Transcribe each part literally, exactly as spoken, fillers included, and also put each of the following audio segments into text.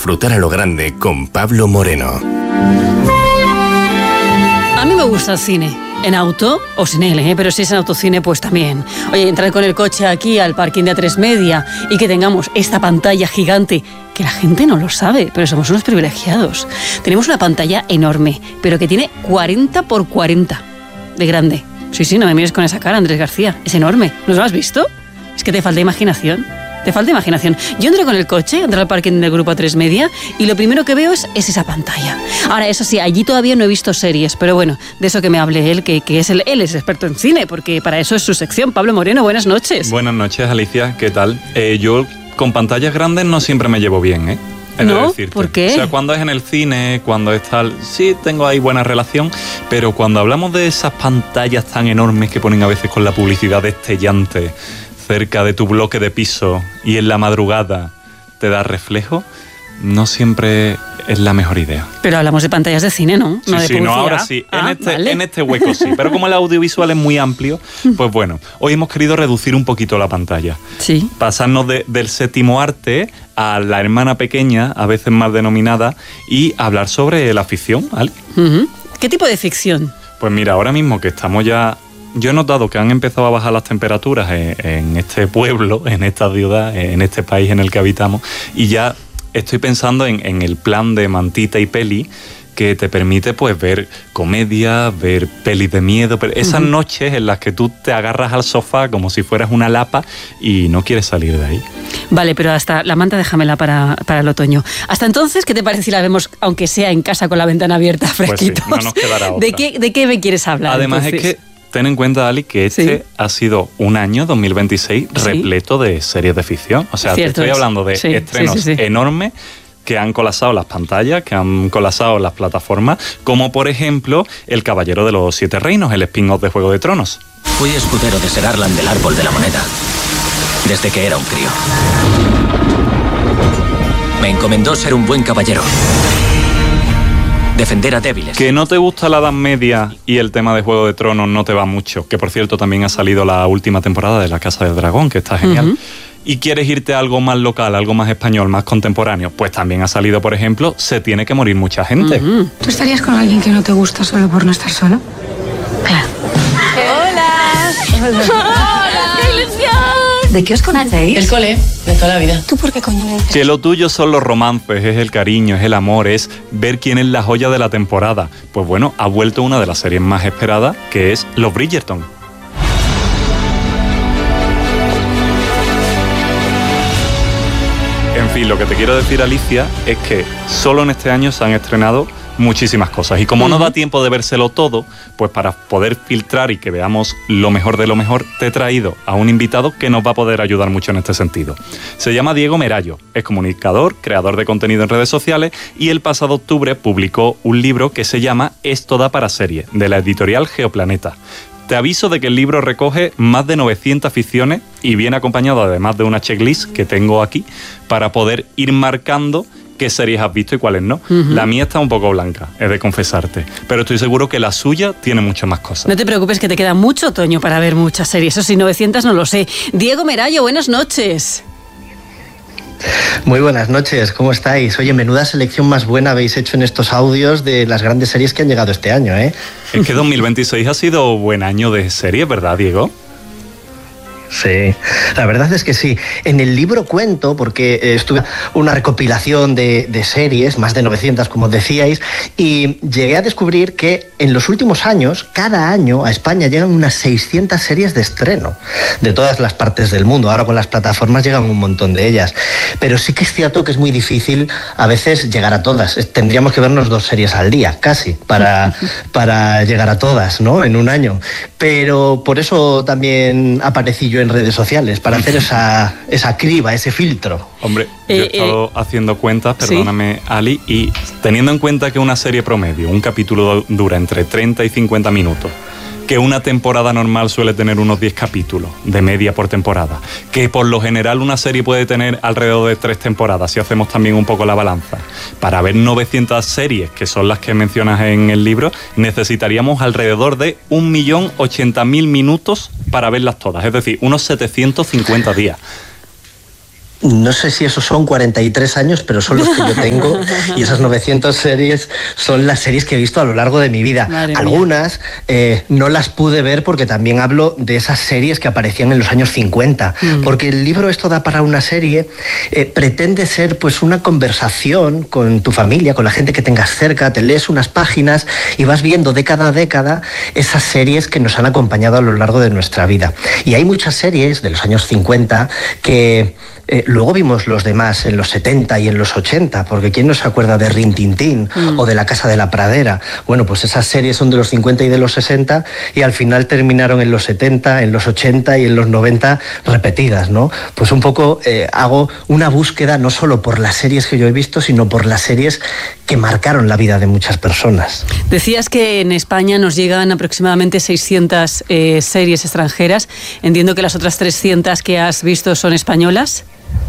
disfrutar a lo grande con Pablo Moreno. A mí me gusta el cine. En auto o sin él, ¿eh? Pero si es en autocine, pues también. Oye, entrar con el coche aquí al parking de A tres Media y que tengamos esta pantalla gigante, que la gente no lo sabe, pero somos unos privilegiados. Tenemos una pantalla enorme, pero que tiene cuarenta por cuarenta de grande. Sí, sí, no me mires con esa cara, Andrés García. Es enorme. ¿No lo has visto? Es que te falta imaginación. Te falta imaginación. Yo entro con el coche, entro al parking del grupo A tres Media y lo primero que veo es, es esa pantalla. Ahora, eso sí, allí todavía no he visto series, pero bueno, de eso que me hable él, que, que es el, él es experto en cine, porque para eso es su sección. Pablo Moreno, buenas noches. Buenas noches, Alicia, ¿qué tal? Eh, yo con pantallas grandes no siempre me llevo bien, ¿eh? ¿No? ¿Por qué? O sea, cuando es en el cine, cuando es tal, sí tengo ahí buena relación, pero cuando hablamos de esas pantallas tan enormes que ponen a veces con la publicidad destellante cerca de tu bloque de piso y en la madrugada te da reflejo, no siempre es la mejor idea. Pero hablamos de pantallas de cine, ¿no? Sí, no de sí, no, ahora sí. Ah, en, este, vale. en este hueco sí. Pero como el audiovisual es muy amplio, pues bueno, hoy hemos querido reducir un poquito la pantalla. Sí. Pasarnos de, del séptimo arte a la hermana pequeña, a veces mal denominada, y hablar sobre la ficción, ¿vale? Uh-huh. ¿Qué tipo de ficción? Pues mira, ahora mismo que estamos ya... Yo he notado que han empezado a bajar las temperaturas en, en este pueblo, en esta ciudad, en este país en el que habitamos, y ya estoy pensando en, en el plan de mantita y peli que te permite pues ver comedia, ver pelis de miedo, pero esas uh-huh. noches en las que tú te agarras al sofá como si fueras una lapa y no quieres salir de ahí. Vale, pero hasta la manta déjamela para, para el otoño. Hasta entonces, ¿qué te parece si la vemos, aunque sea en casa con la ventana abierta, fresquitos? Pues sí, no nos quedará otra. ¿De qué, de qué me quieres hablar? Además entonces? Es que ten en cuenta, Ali, que este sí. ha sido un año, dos mil veintiséis, ¿sí? repleto de series de ficción. O sea, Cierto te estoy es. hablando de sí, estrenos sí, sí, sí. enormes que han colapsado las pantallas, que han colapsado las plataformas, como por ejemplo El Caballero de los Siete Reinos, el spin-off de Juego de Tronos. Fui escudero de Ser Arlan del Árbol de la Moneda, desde que era un crío. Me encomendó ser un buen caballero. Defender a débiles. Que no te gusta la Edad Media y el tema de Juego de Tronos no te va mucho, que por cierto también ha salido la última temporada de La Casa del Dragón, que está genial. Uh-huh. Y quieres irte a algo más local, algo más español, más contemporáneo, pues también ha salido, por ejemplo, Se tiene que morir mucha gente. Uh-huh. ¿Tú estarías con alguien que no te gusta solo por no estar solo? Claro. ¡Hola! ¡Hola! ¡Hola! ¡Qué ilusión! ¿De qué os conocéis? El cole, de toda la vida. ¿Tú por qué coño le dices? Que lo tuyo son los romances, es el cariño, es el amor, es ver quién es la joya de la temporada. Pues bueno, ha vuelto una de las series más esperadas, que es Los Bridgerton. En fin, lo que te quiero decir, Alicia, es que solo en este año se han estrenado muchísimas cosas. Y como uh-huh. no da tiempo de vérselo todo, pues para poder filtrar y que veamos lo mejor de lo mejor, te he traído a un invitado que nos va a poder ayudar mucho en este sentido. Se llama Diego Merallo, es comunicador, creador de contenido en redes sociales y el pasado octubre publicó un libro que se llama Esto da para serie, de la editorial Geoplaneta. Te aviso de que el libro recoge más de novecientas ficciones y viene acompañado además de una checklist que tengo aquí para poder ir marcando qué series has visto y cuáles no. Uh-huh. La mía está un poco blanca, he de confesarte, pero estoy seguro que la suya tiene muchas más cosas. No te preocupes, que te queda mucho otoño para ver muchas series. Eso sí, novecientas no lo sé. Diego Merallo, buenas noches. Muy buenas noches, ¿cómo estáis? Oye, menuda selección más buena habéis hecho en estos audios de las grandes series que han llegado este año, ¿eh? Es que dos mil veintiséis ha sido buen año de series, ¿verdad, Diego? Sí, la verdad es que sí. En el libro cuento, porque eh, estuve una recopilación de, de series, más de novecientas como decíais, y llegué a descubrir que en los últimos años, cada año a España llegan unas seiscientas series de estreno de todas las partes del mundo. Ahora con las plataformas llegan un montón de ellas. Pero sí que es cierto que es muy difícil a veces llegar a todas. Tendríamos que vernos dos series al día, casi, para, para llegar a todas, ¿no? En un año. Pero por eso también aparecí yo en redes sociales, para hacer esa, esa criba, ese filtro. Hombre, yo he estado eh, haciendo cuentas, perdóname, ¿sí? Ali, y teniendo en cuenta que una serie promedio, un capítulo dura entre treinta y cincuenta minutos, que una temporada normal suele tener unos diez capítulos de media por temporada, que por lo general una serie puede tener alrededor de tres temporadas, si hacemos también un poco la balanza. Para ver novecientas series, que son las que mencionas en el libro, necesitaríamos alrededor de un millón ochenta mil minutos para verlas todas, es decir, unos setecientos cincuenta días. No sé si esos son cuarenta y tres años, pero son los que yo tengo y esas novecientas series son las series que he visto a lo largo de mi vida. Madre Algunas eh, no las pude ver porque también hablo de esas series que aparecían en los años cincuenta, mm. porque el libro Esto da para una serie eh, pretende ser pues una conversación con tu familia, con la gente que tengas cerca, te lees unas páginas y vas viendo década a década esas series que nos han acompañado a lo largo de nuestra vida. Y hay muchas series de los años cincuenta que... Eh, luego vimos los demás en los setenta y en los ochenta, porque ¿quién no se acuerda de Rin Tin Tin mm. o de La Casa de la Pradera? Bueno, pues esas series son de los cincuenta y de los sesenta y al final terminaron en los setenta, en los ochenta y en los noventa repetidas, ¿no? Pues un poco eh, hago una búsqueda no solo por las series que yo he visto, sino por las series que marcaron la vida de muchas personas. Decías que en España nos llegan aproximadamente seiscientas eh, series extranjeras. Entiendo que las otras trescientas que has visto son españolas.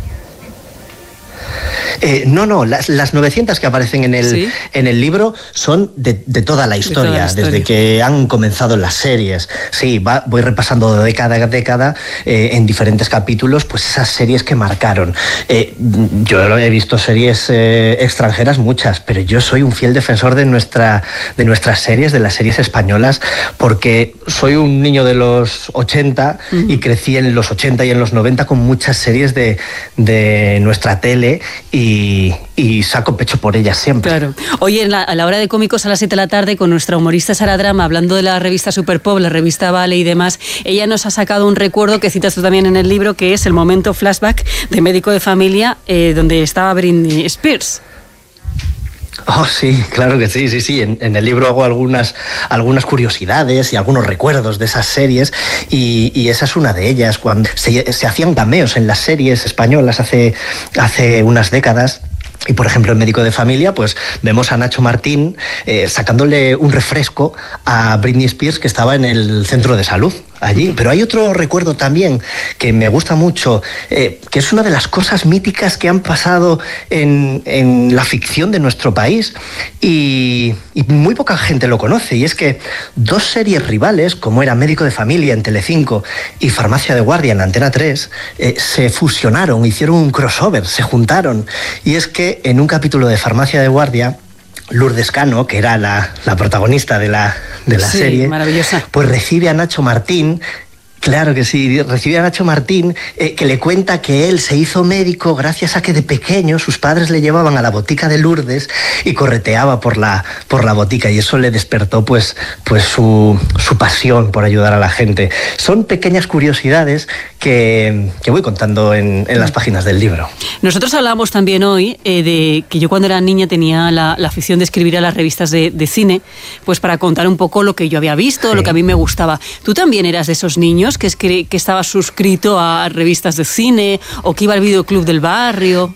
Eh, no, no, las, las novecientas que aparecen en el, ¿sí? en el libro son de, de, toda la historia, de toda la historia, desde que han comenzado las series. Sí, va, voy repasando de década a década eh, en diferentes capítulos, pues esas series que marcaron. Eh, yo he visto series eh, extranjeras, muchas, pero yo soy un fiel defensor de, nuestra, de nuestras series, de las series españolas, porque soy un niño de los ochenta uh-huh. y crecí en los ochenta y en los noventa con muchas series de, de nuestra tele y, y saco pecho por ellas siempre. Claro. Oye, en la, a la hora de cómicos a las siete de la tarde con nuestra humorista Sara Drama, hablando de la revista Superpop, la revista Vale y demás, ella nos ha sacado un recuerdo que citas tú también en el libro, que es el momento flashback de Médico de Familia, eh, donde estaba Britney Spears. Oh, sí, claro que sí, sí, sí. En, en el libro hago algunas, algunas curiosidades y algunos recuerdos de esas series y, y esa es una de ellas. Cuando se, se hacían cameos en las series españolas hace, hace unas décadas. Y, por ejemplo, en Médico de Familia, pues vemos a Nacho Martín eh, sacándole un refresco a Britney Spears, que estaba en el centro de salud allí. Pero hay otro recuerdo también que me gusta mucho, eh, que es una de las cosas míticas que han pasado en, en la ficción de nuestro país y, y muy poca gente lo conoce, y es que dos series rivales, como era Médico de Familia en Telecinco y Farmacia de Guardia en Antena tres, eh, se fusionaron, hicieron un crossover, se juntaron, y es que en un capítulo de Farmacia de Guardia, Lourdes Cano, que era la, la protagonista de la, de la sí, serie, maravillosa, pues recibe a Nacho Martín. Claro que sí, recibe a Nacho Martín, eh, que le cuenta que él se hizo médico gracias a que de pequeño sus padres le llevaban a la botica de Lourdes y correteaba por la, por la botica, y eso le despertó pues, pues su, su pasión por ayudar a la gente. Son pequeñas curiosidades que, que voy contando en, en las páginas del libro. Nosotros hablamos también hoy eh, de que yo cuando era niña tenía la, la afición de escribir a las revistas de, de cine, pues para contar un poco lo que yo había visto, sí. lo que a mí me gustaba. ¿Tú también eras de esos niños que, es que, que estaba suscrito a revistas de cine o que iba al videoclub del barrio?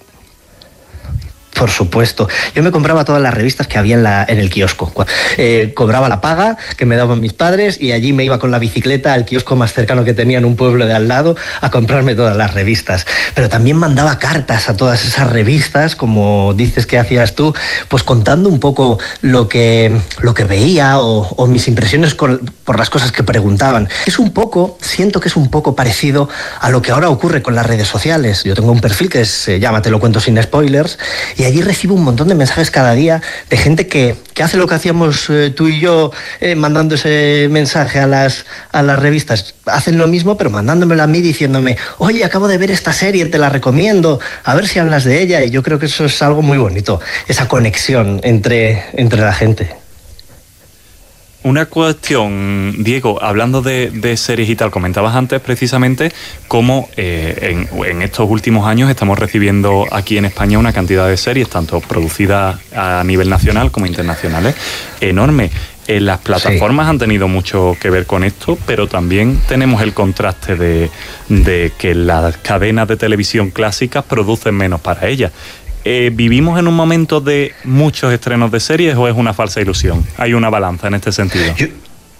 Por supuesto. Yo me compraba todas las revistas que había en, la, en el kiosco. Eh, cobraba la paga que me daban mis padres y allí me iba con la bicicleta al kiosco más cercano que tenía en un pueblo de al lado a comprarme todas las revistas. Pero también mandaba cartas a todas esas revistas, como dices que hacías tú, pues contando un poco lo que, lo que veía o, o mis impresiones con, por las cosas que preguntaban. Es un poco, siento que es un poco parecido a lo que ahora ocurre con las redes sociales. Yo tengo un perfil que se llama Te lo cuento sin spoilers, y allí recibo un montón de mensajes cada día de gente que, que hace lo que hacíamos eh, tú y yo eh, mandando ese mensaje a las, a las revistas. Hacen lo mismo, pero mandándomelo a mí diciéndome: oye, acabo de ver esta serie, te la recomiendo, a ver si hablas de ella. Y yo creo que eso es algo muy bonito, esa conexión entre, entre la gente. Una cuestión, Diego, hablando de, de series y tal, comentabas antes precisamente cómo eh, en, en estos últimos años estamos recibiendo aquí en España una cantidad de series, tanto producidas a nivel nacional como internacionales, enorme. Eh, las plataformas sí. han tenido mucho que ver con esto, pero también tenemos el contraste de, de que las cadenas de televisión clásicas producen menos para ellas. Eh, ¿Vivimos en un momento de muchos estrenos de series o es una falsa ilusión? ¿Hay una balanza en este sentido? Yo,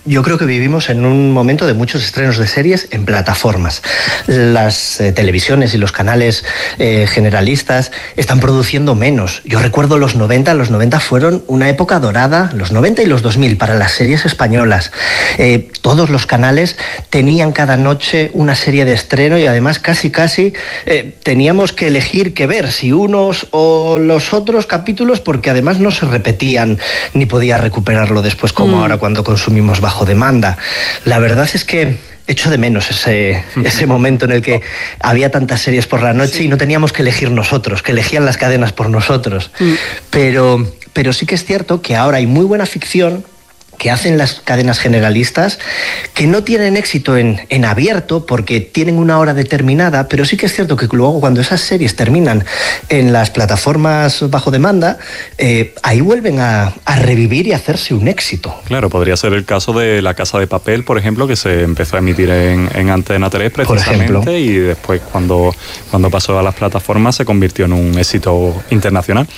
yo creo que vivimos en un momento de muchos estrenos de series en plataformas. Las eh, televisiones y los canales eh, generalistas están produciendo menos. Yo recuerdo los noventa, los noventa fueron una época dorada, los noventa y los dos mil para las series españolas. Eh, todos los canales tenían cada noche una serie de estreno y además casi casi eh, teníamos que elegir qué ver, si unos o los otros capítulos, porque además no se repetían ni podía recuperarlo después como mm. ahora cuando consumimos bajo demanda. La verdad es que echo de menos ese, ese momento en el que había tantas series por la noche sí. y no teníamos que elegir nosotros, que elegían las cadenas por nosotros. Mm. Pero, pero sí que es cierto que ahora hay muy buena ficción que hacen las cadenas generalistas, que no tienen éxito en, en abierto porque tienen una hora determinada, pero sí que es cierto que luego cuando esas series terminan en las plataformas bajo demanda, eh, ahí vuelven a, a revivir y a hacerse un éxito. Claro, podría ser el caso de La Casa de Papel, por ejemplo, que se empezó a emitir en, en Antena tres precisamente y después cuando, cuando pasó a las plataformas se convirtió en un éxito internacional.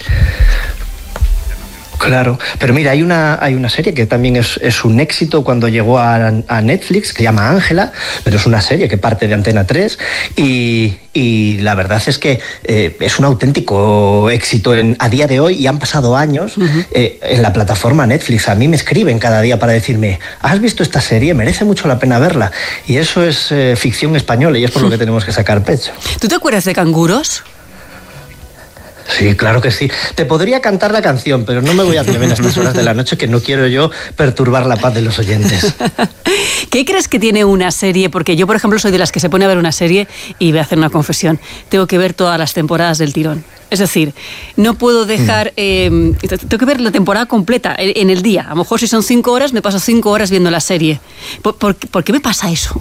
Claro, pero mira, hay una, hay una serie que también es, es un éxito cuando llegó a, a Netflix, que se llama Ángela, pero es una serie que parte de Antena tres y, y la verdad es que eh, es un auténtico éxito en, a día de hoy y han pasado años uh-huh. eh, en la plataforma Netflix. A mí me escriben cada día para decirme, ¿has visto esta serie? Merece mucho la pena verla. Y eso es eh, ficción española y es por lo que tenemos que sacar pecho. ¿Tú te acuerdas de Canguros? Sí, claro que sí. Te podría cantar la canción, pero no me voy a atrever a estas horas de la noche, que no quiero yo perturbar la paz de los oyentes. ¿Qué crees que tiene una serie? Porque yo, por ejemplo, soy de las que se pone a ver una serie y voy a hacer una confesión. Tengo que ver todas las temporadas del tirón. Es decir, no puedo dejar... Eh, tengo que ver la temporada completa en el día. A lo mejor si son cinco horas, me paso cinco horas viendo la serie. ¿Por, por, por qué me pasa eso?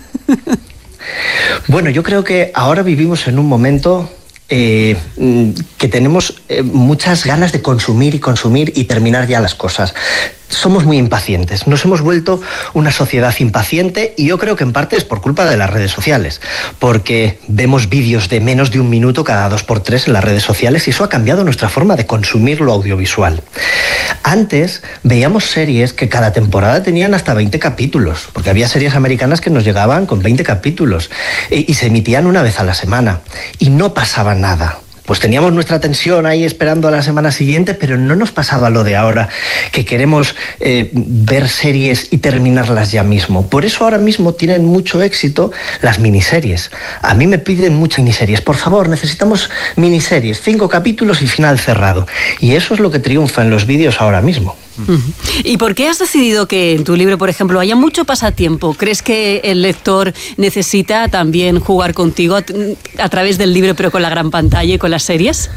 Bueno, yo creo que ahora vivimos en un momento... Eh, que tenemos eh, muchas ganas de consumir y consumir y terminar ya las cosas. Somos muy impacientes, nos hemos vuelto una sociedad impaciente y yo creo que en parte es por culpa de las redes sociales, porque vemos vídeos de menos de un minuto cada dos por tres en las redes sociales y eso ha cambiado nuestra forma de consumir lo audiovisual. Antes veíamos series que cada temporada tenían hasta veinte capítulos, porque había series americanas que nos llegaban con veinte capítulos y, y se emitían una vez a la semana y no pasaba nada. Pues teníamos nuestra tensión ahí esperando a la semana siguiente, pero no nos pasaba lo de ahora, que queremos eh, ver series y terminarlas ya mismo. Por eso ahora mismo tienen mucho éxito las miniseries. A mí me piden muchas miniseries. Por favor, necesitamos miniseries, cinco capítulos y final cerrado. Y eso es lo que triunfa en los vídeos ahora mismo. ¿Y por qué has decidido que en tu libro, por ejemplo, haya mucho pasatiempo? ¿Crees que el lector necesita también jugar contigo a, a través del libro, pero con la gran pantalla y con las series?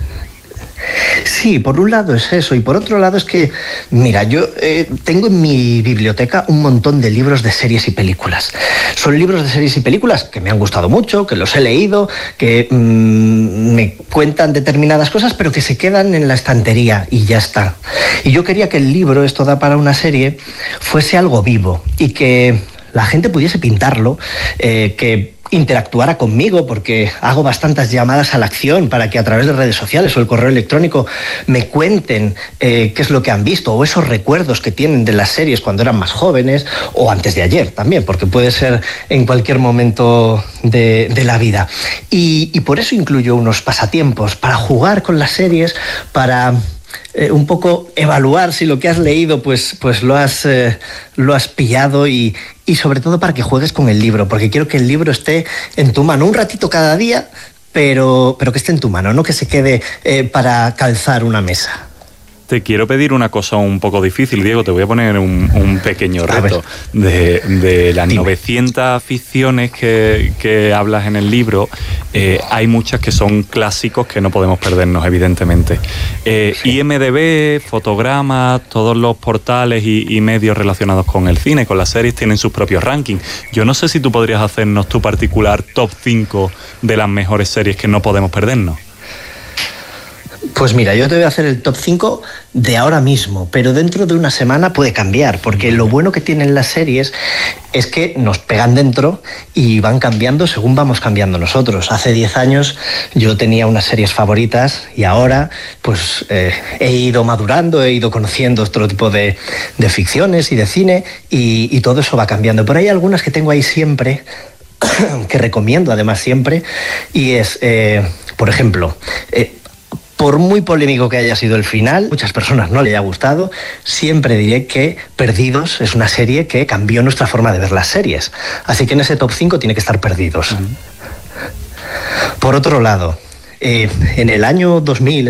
Sí, por un lado es eso y por otro lado es que, mira, yo eh, tengo en mi biblioteca un montón de libros de series y películas. Son libros de series y películas que me han gustado mucho, que los he leído, que mmm, me cuentan determinadas cosas, pero que se quedan en la estantería y ya está. Y yo quería que el libro, Esto da para una serie, fuese algo vivo y que la gente pudiese pintarlo, eh, que interactuara conmigo, porque hago bastantes llamadas a la acción para que a través de redes sociales o el correo electrónico me cuenten eh, qué es lo que han visto o esos recuerdos que tienen de las series cuando eran más jóvenes o antes de ayer también, porque puede ser en cualquier momento de, de la vida. Y, y por eso incluyo unos pasatiempos para jugar con las series, para... Eh, un poco evaluar si lo que has leído pues, pues lo, has, eh, lo has pillado y, y sobre todo para que juegues con el libro, porque quiero que el libro esté en tu mano un ratito cada día, pero, pero que esté en tu mano, no que se quede eh, para calzar una mesa. Te quiero pedir una cosa un poco difícil, Diego, te voy a poner un, un pequeño reto. De, de las Dime. novecientas ficciones que, que hablas en el libro, eh, hay muchas que son clásicos que no podemos perdernos, evidentemente. Eh, sí. I M D B, Fotogramas, todos los portales y, y medios relacionados con el cine, con las series, tienen sus propios rankings. Yo no sé si tú podrías hacernos tu particular top cinco de las mejores series que no podemos perdernos. Pues mira, yo te voy a hacer el top cinco de ahora mismo, pero dentro de una semana puede cambiar, porque lo bueno que tienen las series es que nos pegan dentro y van cambiando según vamos cambiando nosotros. Hace diez años yo tenía unas series favoritas y ahora pues eh, he ido madurando, he ido conociendo otro tipo de, de ficciones y de cine y, y todo eso va cambiando. Pero hay algunas que tengo ahí siempre, que recomiendo además siempre, y es, eh, por ejemplo... Eh, Por muy polémico que haya sido el final, muchas personas no le haya gustado, siempre diré que Perdidos es una serie que cambió nuestra forma de ver las series. Así que en ese top cinco tiene que estar Perdidos. Uh-huh. Por otro lado, eh, en el año dos mil...